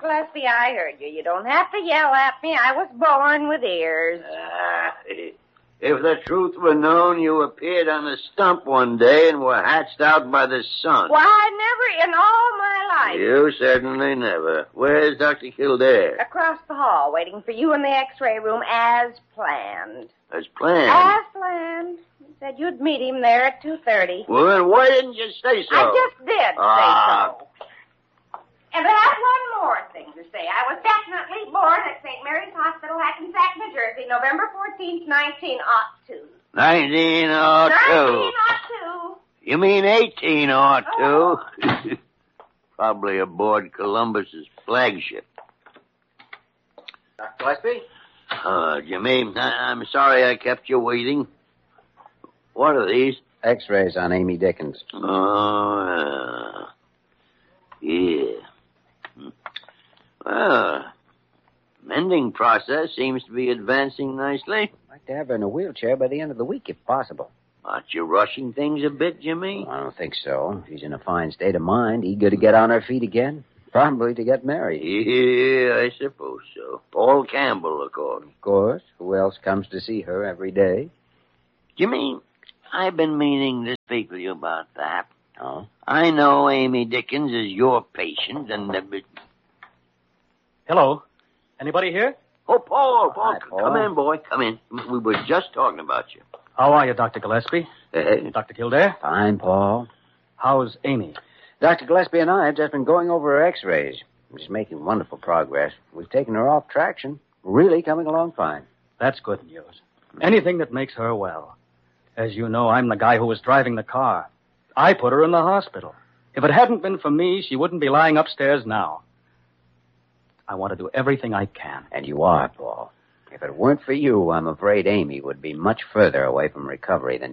Gillespie, I heard you. You don't have to yell at me. I was born with ears. If the truth were known, you appeared on a stump one day and were hatched out by the sun. Why, never in all my life. You certainly never. Where's Dr. Kildare? Across the hall, waiting for you in the x-ray room as planned. As planned? As planned. You said you'd meet him there at 2:30. Well, then why didn't you say so? I just did say so. And I have one more thing to say. I was definitely born at St. Mary's Hospital, Hackensack, New Jersey, November 14th, 1902. 1902. 1902. You mean 1802? Probably aboard Columbus's flagship. Dr. Gillespie? Jimmy, I'm sorry I kept you waiting. What are these? X-rays on Amy Dickens. Oh, yeah. Well, mending process seems to be advancing nicely. I'd like to have her in a wheelchair by the end of the week, if possible. Aren't you rushing things a bit, Jimmy? I don't think so. She's in a fine state of mind, eager to get on her feet again. Probably to get married. Yeah, I suppose so. Paul Campbell, of course. Of course. Who else comes to see her every day? Jimmy, I've been meaning to speak with you about that. Oh? I know Amy Dickens is your patient, and... Hello. Anybody here? Oh, Paul. Hi, Paul. Come in, boy. Come in. We were just talking about you. How are you, Dr. Gillespie? Dr. Kildare? Fine, Paul. How's Amy? Dr. Gillespie and I have just been going over her x-rays. She's making wonderful progress. We've taken her off traction. Really coming along fine. That's good news. Anything that makes her well. As you know, I'm the guy who was driving the car. I put her in the hospital. If it hadn't been for me, she wouldn't be lying upstairs now. I want to do everything I can. And you are, Paul. If it weren't for you, I'm afraid Amy would be much further away from recovery than